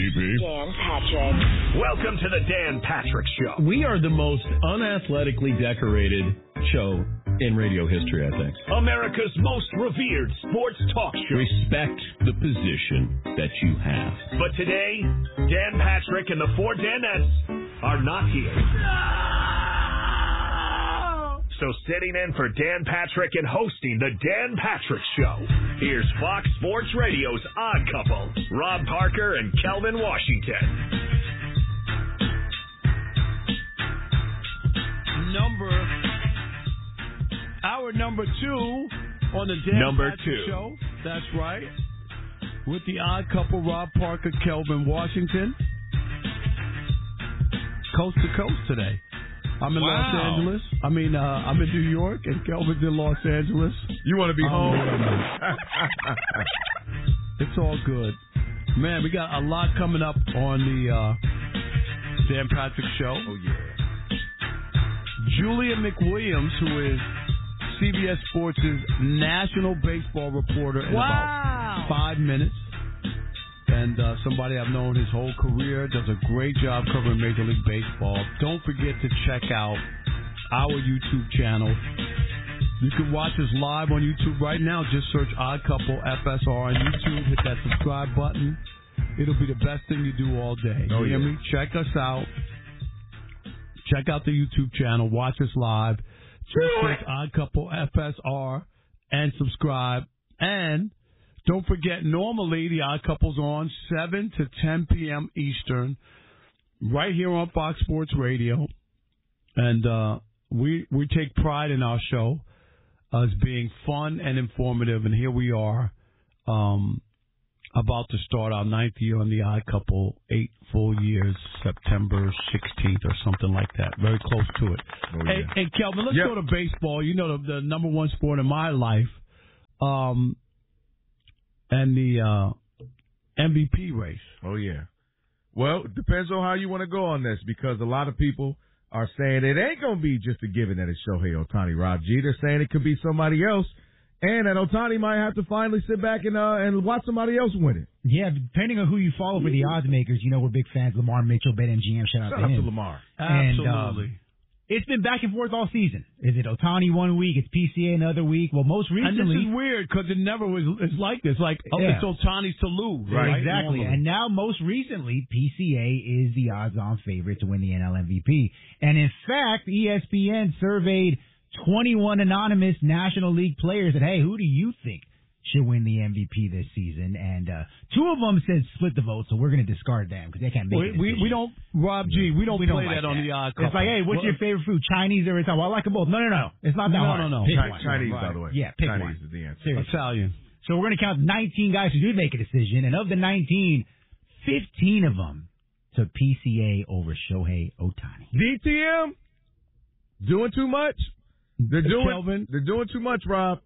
MVP. Dan Patrick. Welcome to the Dan Patrick Show. We are the most unathletically decorated show in radio history, I think. America's most revered sports talk show. Respect the position that you have. But today, Dan Patrick and the four Danettes are not here. So sitting in for Dan Patrick and hosting the Dan Patrick Show, here's Fox Sports Radio's Odd Couple, Rob Parker and Kelvin Washington. Hour number 2 on the Dan Patrick Show. That's right. With the Odd Couple, Rob Parker, Kelvin Washington. Coast to coast today. I'm in Los Angeles. I'm in New York, and Kelvin's in Los Angeles. You want to be home? It's all good. Man, we got a lot coming up on the Dan Patrick Show. Oh, yeah. Julia McWilliams, who is CBS Sports' national baseball reporter in about 5 minutes. And somebody I've known his whole career, does a great job covering Major League Baseball. Don't forget to check out our YouTube channel. You can watch us live on YouTube right now. Just search Odd Couple FSR on YouTube. Hit that subscribe button. It'll be the best thing you do all day. You hear me? Check us out. Check out the YouTube channel. Watch us live. Just search Odd Couple FSR and subscribe. And don't forget, normally the Odd Couple's on 7 to 10 p.m. Eastern, right here on Fox Sports Radio. And we take pride in our show as being fun and informative. And here we are, about to start our 9th year on the Odd Couple, 8 full years, September 16th or something like that. Very close to it. Oh, yeah. Hey, Kelvin, let's go to baseball. You know the number one sport in my life. And the MVP race. Oh, yeah. Well, it depends on how you want to go on this, because a lot of people are saying it ain't going to be just a given that it's Shohei Ohtani, Rob G. They're saying it could be somebody else, and that Ohtani might have to finally sit back and watch somebody else win it. Yeah, depending on who you follow for the odds makers, you know we're big fans. Lamar Mitchell, BetMGM, shout out to him. To Lamar. Absolutely. And, it's been back and forth all season. Is it Ohtani one week? It's PCA another week. Well, most recently... And this is weird because it never was it's like this. Like, it's Ohtani's to lose. Right, exactly. Normally. And now, most recently, PCA is the odds-on favorite to win the NL MVP. And in fact, ESPN surveyed 21 anonymous National League players that, hey, who do you think should win the MVP this season? And 2 of them said split the vote, so we're going to discard them because they can't make it. We don't, Rob G, we don't play like that on the Odd Couple. It's like, hey, what's your favorite food? Chinese or Italian? Well, I like them both. No. It's not that hard. No. Pick Chinese, one. by the way. Yeah, pick Chinese one. is the answer. Seriously. Italian. So we're going to count 19 guys who did make a decision, and of the 19, 15 of them took PCA over Shohei Ohtani. DTM doing too much. They're doing too much, Rob.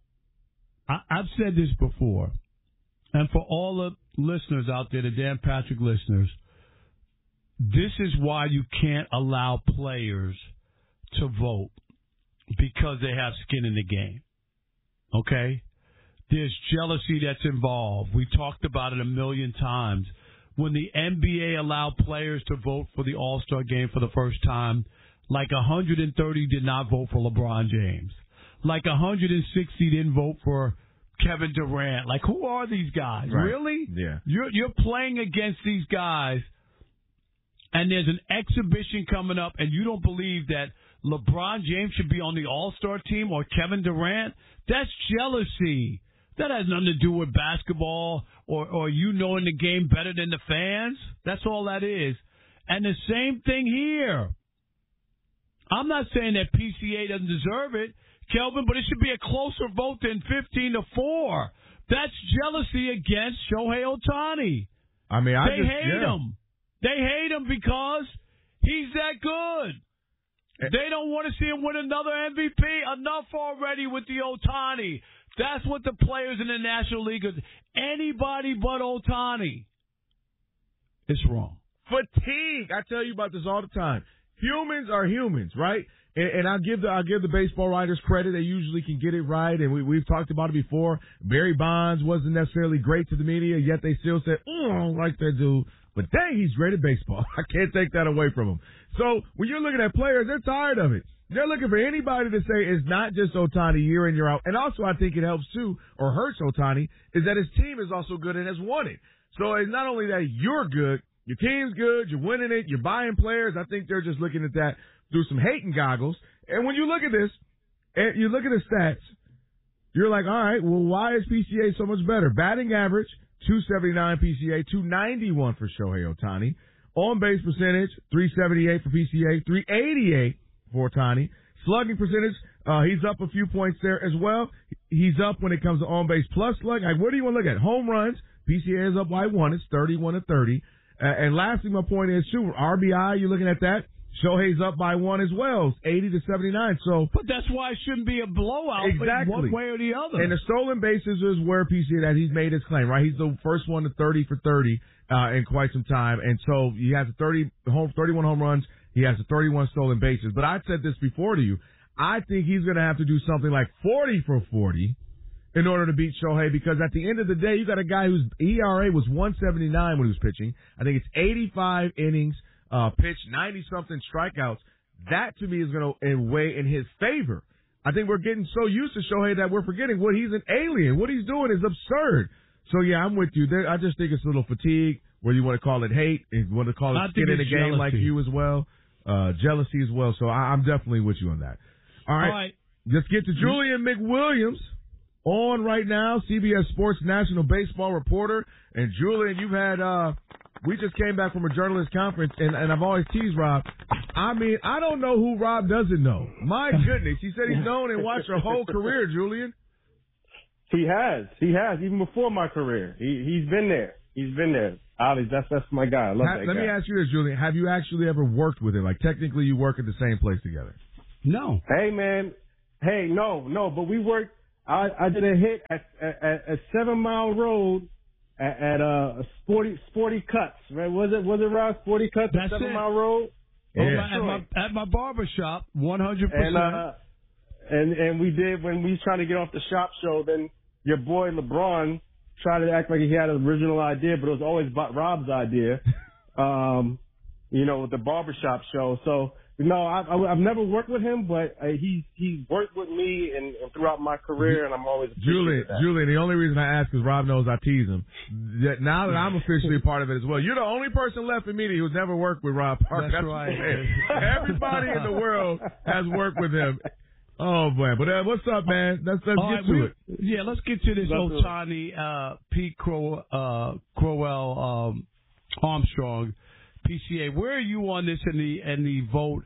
I've said this before, and for all the listeners out there, the Dan Patrick listeners, this is why you can't allow players to vote, because they have skin in the game. Okay? There's jealousy that's involved. We talked about it a million times. When the NBA allowed players to vote for the All-Star game for the first time, like 130 did not vote for LeBron James. Like 160 didn't vote for Kevin Durant. Like, who are these guys? Right. Really? Yeah. You're playing against these guys, and there's an exhibition coming up, and you don't believe that LeBron James should be on the All-Star team or Kevin Durant? That's jealousy. That has nothing to do with basketball or you knowing the game better than the fans. That's all that is. And the same thing here. I'm not saying that PCA doesn't deserve it, Kelvin, but it should be a closer vote than 15-4. That's jealousy against Shohei Ohtani. I mean, they hate him. They hate him because he's that good. They don't want to see him win another MVP. Enough already with the Ohtani. That's what the players in the National League are. Anybody but Ohtani. It's wrong. Fatigue. I tell you about this all the time. humans are humans, right? And I'll give the baseball writers credit. They usually can get it right. And we've talked about it before. Barry Bonds wasn't necessarily great to the media, yet they still said, I don't like that dude. But dang, he's great at baseball. I can't take that away from him. So when you're looking at players, they're tired of it. They're looking for anybody to say it's not just Ohtani year in, year out. And also I think it helps too, or hurts Ohtani, is that his team is also good and has won it. So it's not only that you're good, your team's good, you're winning it, you're buying players. I think they're just looking at that through some hating goggles. And when you look at this, and you look at the stats, you're like, all right, well, why is PCA so much better? Batting average, 279 PCA, 291 for Shohei Ohtani. On-base percentage, 378 for PCA, 388 for Ohtani. Slugging percentage, he's up a few points there as well. He's up when it comes to on-base plus slug. Like, what do you want to look at? Home runs, PCA is up by 1. It's 31-30. And lastly, my point is, too, RBI, you're looking at that. Shohei's up by 1 as well, 80-79. So, but that's why it shouldn't be a blowout, exactly, one way or the other. And the stolen bases is where PCA that he's made his claim, right? He's the first one to 30 for 30 in quite some time, and so he has 31 home runs. He has 31 stolen bases. But I said this before to you. I think he's going to have to do something like 40 for 40 in order to beat Shohei, because at the end of the day, you got a guy whose ERA was 179 when he was pitching. I think it's 85 innings. Pitch, 90-something strikeouts. That, to me, is going to weigh in his favor. I think we're getting so used to Shohei that we're forgetting what he's an alien. What he's doing is absurd. So, yeah, I'm with you. I just think it's a little fatigue, whether you want to call it hate, if you want to call it skin in the game like you as well, jealousy as well. So I'm definitely with you on that. All right. Let's get to Julian McWilliams on right now, CBS Sports national baseball reporter. And, Julian, you've had we just came back from a journalist conference, and I've always teased Rob. I mean, I don't know who Rob doesn't know. My goodness. He said he's known and watched your whole career, Julian. He has. Even before my career. He's been there. Obviously, that's my guy. I love that guy. Let me ask you this, Julian. Have you actually ever worked with him? Like, technically, you work at the same place together? No. Hey, man. Hey, no. But we worked. I did a hit at 7 Mile Road at Sporty Cuts, right? Was it Rob? Sporty Cuts at 7 Mile Road? Yeah. At my barber shop, 100%. And we did, when we was trying to get off the shop show, then your boy LeBron tried to act like he had an original idea, but it was always Rob's idea, with the barbershop show. So, no, I've never worked with him, but he's worked with me and throughout my career, and I'm always Julian, the only reason I ask is Rob knows I tease him. Now that I'm officially a part of it as well, you're the only person left in media who's never worked with Rob Parker. That's right. Everybody in the world has worked with him. Oh, boy. But what's up, man? Let's get to it. Yeah, let's get to this Ohtani, Pete Crowell, Armstrong, PCA. Where are you on this in the vote?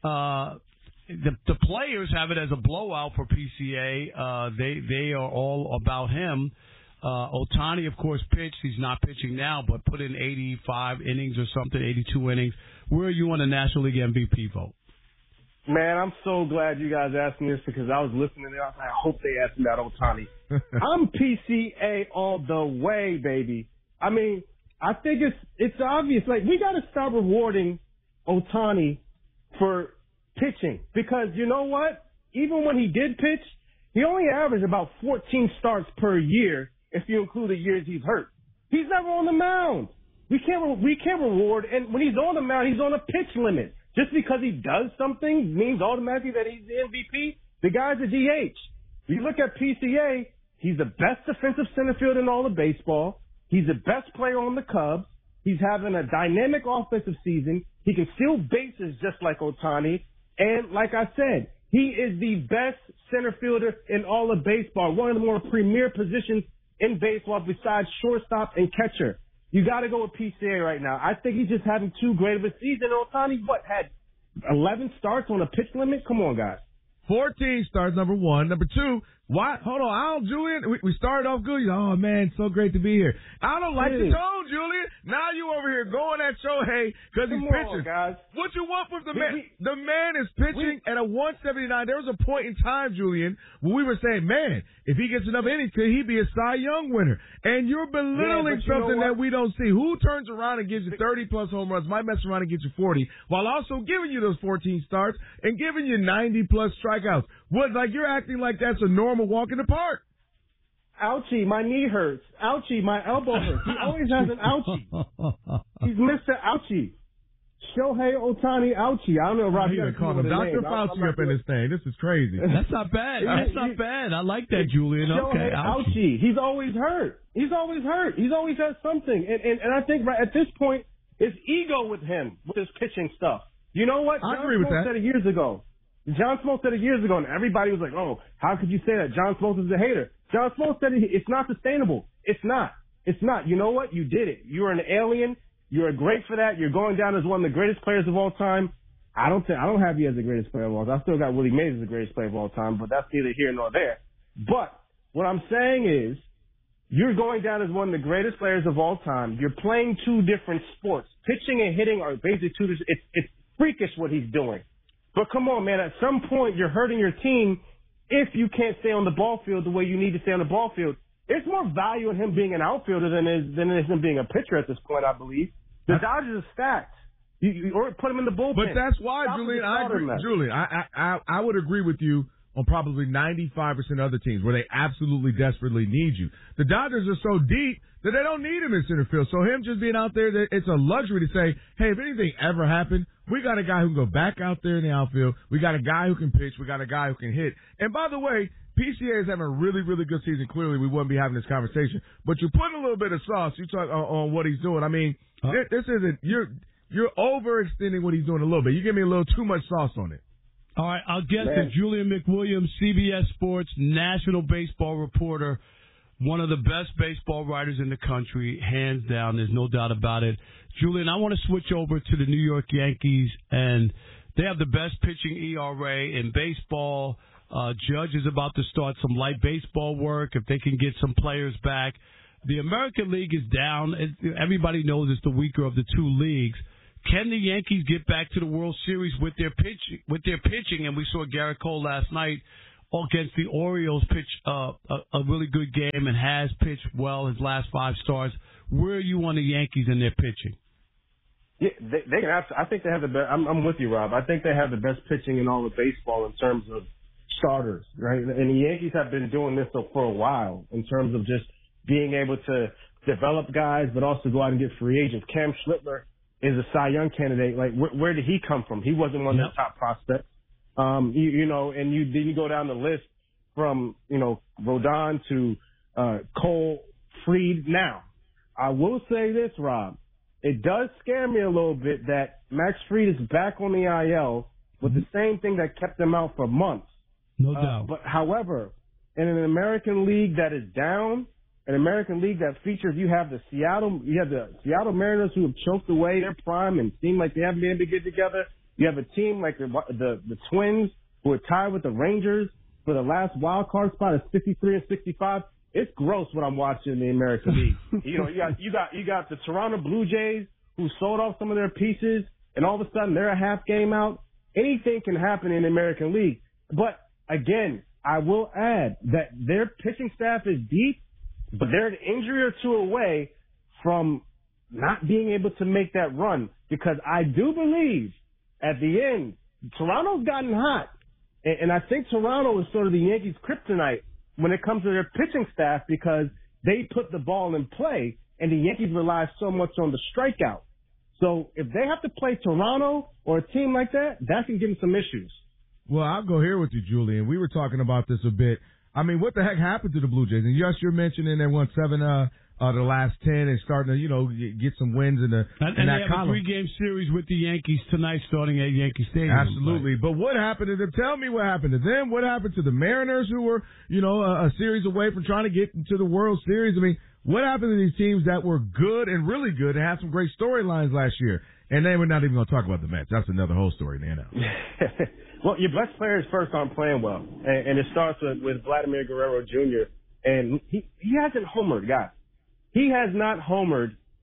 The players have it as a blowout for PCA. They are all about him. Ohtani, of course, pitched. He's not pitching now, but put in 85 innings or something, 82 innings. Where are you on the National League MVP vote? Man, I'm so glad you guys asked me this, because I was listening to it. I hope they asked me about Ohtani. I'm PCA all the way, baby. I mean, I think it's obvious. Like, we got to start rewarding Ohtani for pitching, because you know what? Even when he did pitch, he only averaged about 14 starts per year if you include the years he's hurt. He's never on the mound. We can't reward, and when he's on the mound, he's on a pitch limit. Just because he does something means automatically that he's the MVP. The guy's a DH. You look at PCA, he's the best defensive center fielder in all of baseball. He's the best player on the Cubs. He's having a dynamic offensive season. He can steal bases just like Ohtani. And like I said, he is the best center fielder in all of baseball, one of the more premier positions in baseball besides shortstop and catcher. You got to go with PCA right now. I think he's just having too great of a season. Ohtani, had 11 starts on a pitch limit? Come on, guys. 14 starts, number one. Number two, why? Hold on, Julian. We started off good. Oh, man, so great to be here. I don't like the tone, Julian. Now you over here going at Shohei because he's pitching. Guys. What you want from the man? The man is pitching at a 179. There was a point in time, Julian, when we were saying, man, if he gets enough innings, could he be a Cy Young winner? And you're belittling something that we don't see. Who turns around and gives you 30-plus home runs, might mess around and get you 40, while also giving you those 14 starts and giving you 90-plus strikeouts? What, like you're acting like that's a normal walk in the park. Ouchie, my knee hurts. Ouchie, my elbow hurts. He always has an ouchie. He's Mr. Ouchie. Shohei Ohtani Ouchie. I don't know, Rob. You gotta call him Dr. Fauci up in this thing. This is crazy. That's not bad. That's not bad. I like that, Julian. Okay, Ouchie. He's always hurt. He's always has something. And I think right at this point, it's ego with him, with his pitching stuff. You know what? I agree with that. Said it years ago. John Smoltz said it years ago, and everybody was like, oh, how could you say that? John Smoltz is a hater. John Smoltz said it's not sustainable. It's not. It's not. You know what? You did it. You're an alien. You're great for that. You're going down as one of the greatest players of all time. I don't have you as the greatest player of all time. I still got Willie Mays as the greatest player of all time, but that's neither here nor there. But what I'm saying is you're going down as one of the greatest players of all time. You're playing two different sports. Pitching and hitting are basically two different. It's freakish what he's doing. But come on, man, at some point you're hurting your team if you can't stay on the ball field the way you need to stay on the ball field. There's more value in him being an outfielder than it is him being a pitcher at this point, I believe. The Dodgers are stacked. You or put him in the bullpen. But that's why, Julian, I agree. Julian, I would agree with you on probably 95% of other teams where they absolutely desperately need you. The Dodgers are so deep that they don't need him in center field. So him just being out there, it's a luxury to say, hey, if anything ever happened, we got a guy who can go back out there in the outfield. We got a guy who can pitch. We got a guy who can hit. And by the way, PCA is having a really, really good season. Clearly, we wouldn't be having this conversation. But you're putting a little bit of sauce. You talk on what he's doing. I mean, this isn't you're overextending what he's doing a little bit. You give me a little too much sauce on it. All right, our guest is Julian McWilliams, CBS Sports national baseball reporter, one of the best baseball writers in the country, hands down. There's no doubt about it. Julian, I want to switch over to the New York Yankees, and they have the best pitching ERA in baseball. Judge is about to start some light baseball work if they can get some players back. The American League is down. Everybody knows it's the weaker of the two leagues. Can the Yankees get back to the World Series with their pitching? And we saw Garrett Cole last night against the Orioles pitch a really good game and has pitched well his last 5 starts. Where are you on the Yankees and their pitching? Yeah, they can. I think they have the best. I'm with you, Rob. I think they have the best pitching in all of baseball in terms of starters, right? And the Yankees have been doing this for a while in terms of just being able to develop guys, but also go out and get free agents. Cam Schlittler is a Cy Young candidate. Like, where did he come from? He wasn't one of the top prospects. You know, and you go down the list from, Rodon to Cole, Fried. Now, I will say this, Rob. It does scare me a little bit that Max Fried is back on the IL with the same thing that kept him out for months. No doubt. But however, in an American League that is down, an American League that features, you have the Seattle Mariners who have choked away their prime and seem like they haven't been able to get together. You have a team like the Twins who are tied with the Rangers for the last wild card spot at 63 and 65. It's gross what I'm watching in the American League. You got the Toronto Blue Jays who sold off some of their pieces, and all of a sudden they're a half game out. Anything can happen in the American League. But again, I will add that their pitching staff is deep, but they're an injury or two away from not being able to make that run, because I do believe at the end, Toronto's gotten hot. And I think Toronto is sort of the Yankees' kryptonite when it comes to their pitching staff, because they put the ball in play and the Yankees rely so much on the strikeout. So if they have to play Toronto or a team like that, that can give them some issues. Well, I'll go here with you, Julian. We were talking about this a bit. I mean, what the heck happened to the Blue Jays? And yes, you're mentioning they won 7 the last 10 and starting to, get some wins in that column. And they have a 3-game series with the Yankees tonight starting at Yankee Stadium. Absolutely. But what happened to them? Tell me what happened to them. What happened to the Mariners who were, a series away from trying to get into the World Series? I mean, what happened to these teams that were good and really good and had some great storylines last year? And then we're not even going to talk about the Mets. That's another whole story in the NL. Well, your best players first aren't playing well. And it starts with Vladimir Guerrero Jr. And he hasn't homered, guys. He has not homered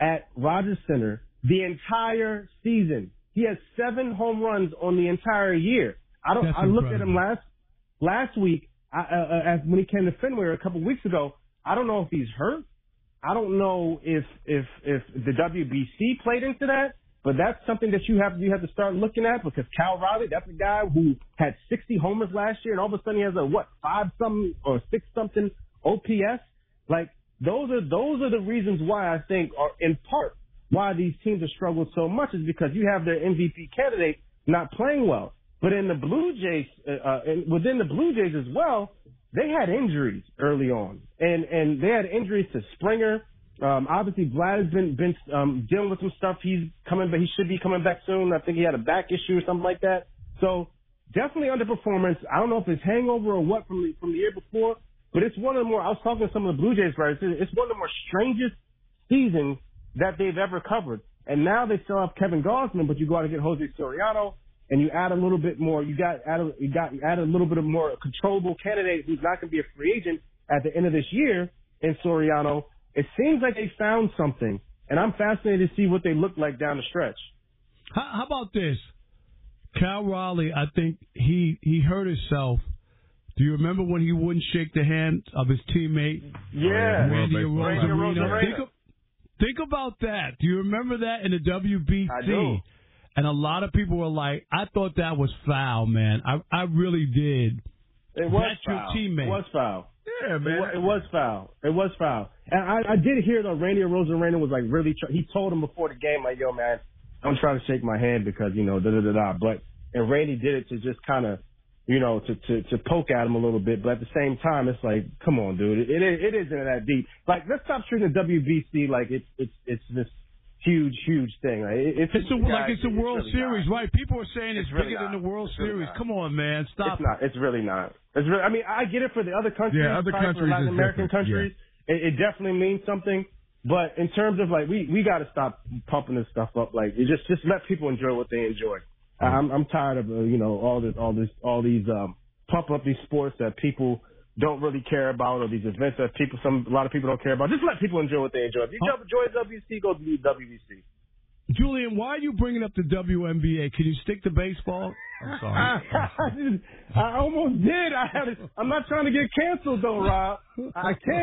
at Rogers Center the entire season. He has 7 home runs on the entire year. I looked at him last week when he came to Fenway a couple weeks ago. I don't know if he's hurt. I don't know if the WBC played into that, but that's something that you have to start looking at, because Cal Raleigh, that's a guy who had 60 homers last year, and all of a sudden he has a 5-something or 6-something OPS. Like, those are the reasons why I think are in part why these teams have struggled so much, is because you have their MVP candidate not playing well. But in the Blue Jays, within the Blue Jays as well, they had injuries early on, and they had injuries to Springer. Obviously, Vlad has been dealing with some stuff. He's coming, but he should be coming back soon. I think he had a back issue or something like that. So definitely underperformance. I don't know if it's hangover or what from the year before, but it's one of the more. I was talking to some of the Blue Jays writers. It's one of the more strangest seasons that they've ever covered. And now they still have Kevin Gausman, but you go out and get Jose Soriano, and you add a little bit more. You add a little bit of more controllable candidate who's not going to be a free agent at the end of this year in Soriano. It seems like they found something, and I'm fascinated to see what they look like down the stretch. How about this? Cal Raleigh, I think he hurt himself. Do you remember when he wouldn't shake the hand of his teammate? Yeah. Randy Arozarena. Think about that. Do you remember that in the WBC? I do. And a lot of people were like, I thought that was foul, man. I really did. It was That's foul. your teammate. It was foul. Yeah, man. It was foul. It was foul. And I did hear, though, Randy Arozarena was like really, he told him before the game, like, yo, man, I'm trying to shake my hand because, da-da-da-da. And Randy did it to just kind of, to poke at him a little bit. But at the same time, it's like, come on, dude. It isn't that deep. Like, let's stop treating the WBC like it's this huge thing. Like, it's a World Series, right? People are saying it's really bigger not. than the World It's really Series. not. Come on, man. Stop. It's not. It's really not. It's really, I mean, I get it for the other countries. Yeah, other right? countries For Latin is American different. countries, it definitely means something. But in terms of, like, we got to stop pumping this stuff up. Like, just let people enjoy what they enjoy. I'm tired of all these pump up these sports that people don't really care about, or these events that a lot of people don't care about. Just let people enjoy what they enjoy. If you enjoy WBC, go to the WBC. Julian, why are you bringing up the WNBA? Can you stick to baseball? I'm sorry. I almost did. I'm not trying to get canceled, though, Rob. I can't.